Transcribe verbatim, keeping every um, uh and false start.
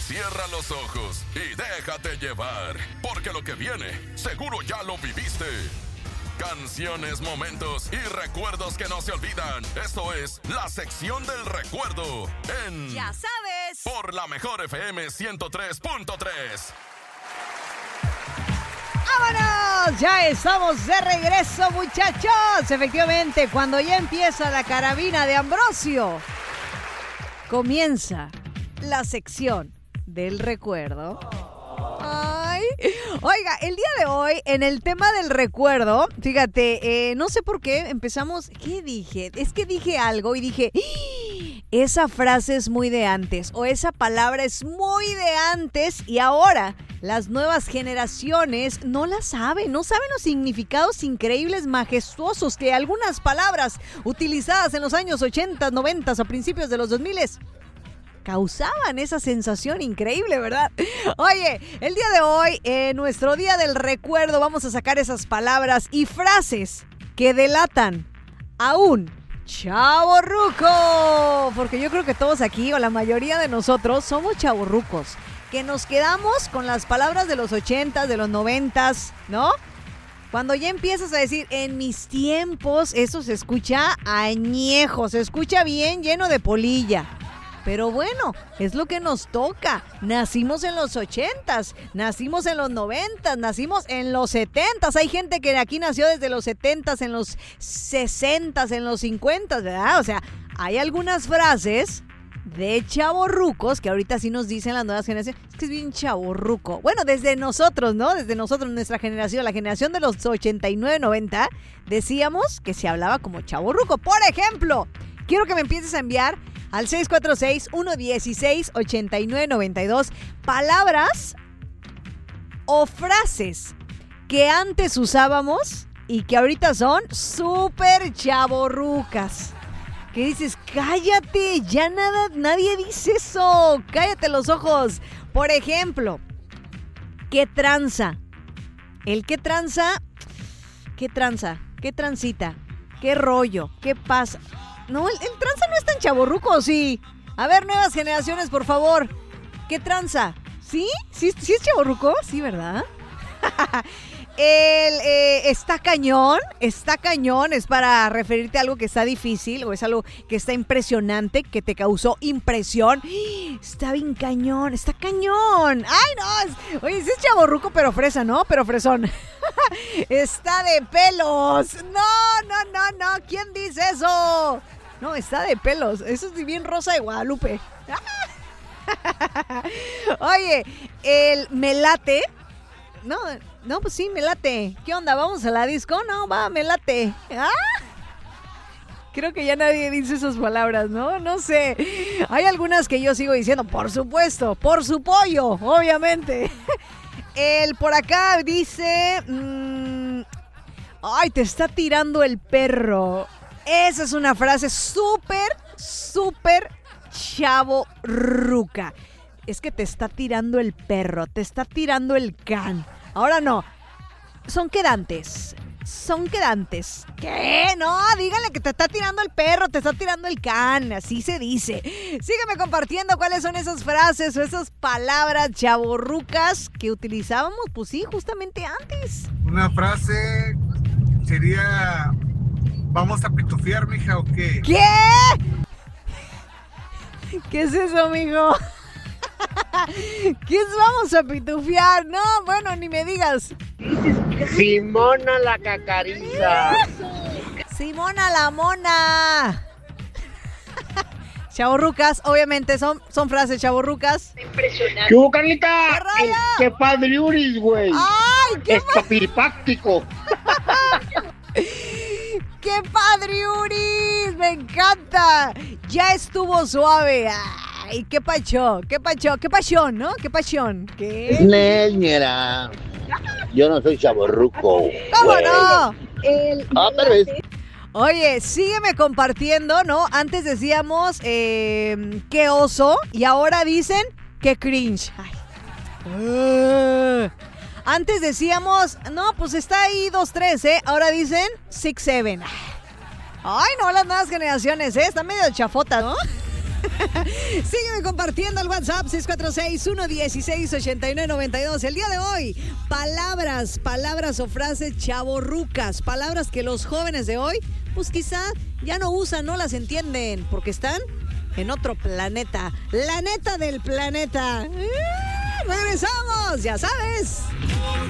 Cierra los ojos y déjate llevar, porque lo que viene seguro ya lo viviste. Canciones, momentos y recuerdos que no se olvidan. Esto es la sección del recuerdo en... Ya sabes. Por la mejor F M ciento tres punto tres. ¡Vámonos! Ya estamos de regreso, muchachos. Efectivamente, cuando ya empieza la carabina de Ambrosio, comienza la sección del recuerdo. Ay, oiga, el día de hoy, en el tema del recuerdo, fíjate, eh, no sé por qué empezamos, ¿qué dije? Es que dije algo y dije, ¡Ah! Esa frase es muy de antes, o esa palabra es muy de antes, y ahora las nuevas generaciones no la saben, no saben los significados increíbles, majestuosos que algunas palabras utilizadas en los años ochenta, noventa, a principios de los dos mil causaban esa sensación increíble, ¿verdad? Oye, el día de hoy, en nuestro día del recuerdo, vamos a sacar esas palabras y frases que delatan a un chavorruco. Porque yo creo que todos aquí, o la mayoría de nosotros, somos chavorrucos, que nos quedamos con las palabras de los ochentas, de los noventas, ¿no? Cuando ya empiezas a decir, en mis tiempos, eso se escucha añejo, se escucha bien lleno de polilla. Pero bueno, es lo que nos toca. Nacimos en los ochentas, nacimos en los noventas, nacimos en los setentas. Hay gente que aquí nació desde los setentas, en los sesentas, en los cincuentas, ¿verdad? O sea, hay algunas frases de chavorrucos que ahorita sí nos dicen las nuevas generaciones. Es que es bien chavorruco. Bueno, desde nosotros, ¿no? Desde nosotros, nuestra generación, la generación de los ochenta y nueve, noventa, decíamos que se hablaba como chavorruco. Por ejemplo, quiero que me empieces a enviar al seis cuatro seis, uno uno seis, ocho nueve nueve dos palabras o frases que antes usábamos y que ahorita son súper chavorrucas. Que dices, cállate, ya nada, nadie dice eso, cállate los ojos. Por ejemplo, ¿qué tranza? El qué tranza, ¿qué tranza? ¿Qué transita? ¿Qué rollo? ¿Qué pasa? No, el, el tranza no es tan chavorruco, sí. A ver, nuevas generaciones, por favor. ¿Qué tranza? ¿Sí? ¿Sí, sí es chavorruco? Sí, ¿verdad? El eh, está cañón, está cañón, es para referirte a algo que está difícil o es algo que está impresionante, que te causó impresión. Está bien cañón, está cañón. Ay, no, es, oye, sí es chavorruco, pero fresa, ¿no? Pero fresón. Está de pelos. No, no, no, no, ¿quién dice eso? No, está de pelos, eso es bien Rosa de Guadalupe. Oye, el me late. No, no, pues sí, me late. ¿Qué onda? ¿Vamos a la disco? No, va, me late. ¿Ah? Creo que ya nadie dice esas palabras, ¿no? No sé. Hay algunas que yo sigo diciendo, por supuesto, por su pollo, obviamente. El por acá dice... Mmm, ay, te está tirando el perro. Esa es una frase súper, súper chavorruca. Es que te está tirando el perro, te está tirando el can. Ahora no, son quedantes, son quedantes. ¿Qué? No, díganle que te está tirando el perro, te está tirando el can, así se dice. Sígueme compartiendo cuáles son esas frases o esas palabras chavorrucas que utilizábamos, pues sí, justamente antes. Una frase sería, ¿vamos a pitufiar, mija, o qué? ¿Qué? ¿Qué es eso, mijo? ¿Qué es vamos a pitufiar? No, bueno, ni me digas. Simona la cacariza. Simona la mona. Chavorrucas, obviamente son, son frases chavorrucas. Impresionante. ¿Qué hubo, Carlita? ¡Qué El, ¡Qué padre Uris, güey! ¡Ay, qué Espapiripáctico! ¡Qué padre, Uris! ¡Me encanta! Ya estuvo suave. ¡Ay, qué pacho! ¡Qué pacho! ¡Qué pasión!, ¿no? ¡Qué pasión! ¿Qué? Neñera. Yo no soy chavorruco. ¿Cómo no? El ah, pero es... Oye, sígueme compartiendo, ¿no? Antes decíamos eh, qué oso y ahora dicen qué cringe. Ay. Uh. Antes decíamos, no, pues está ahí dos tres, ¿eh? Ahora dicen six seven. Ay, no, las nuevas generaciones, ¿eh? Están medio chafotas, ¿no? Sígueme compartiendo el WhatsApp seis cuatro seis, uno uno seis, ocho nueve nueve dos. El día de hoy, palabras, palabras o frases chavorrucas, palabras que los jóvenes de hoy, pues quizá ya no usan, no las entienden, porque están en otro planeta. La neta del planeta. ¡Eh! ¡Regresamos! Ya sabes.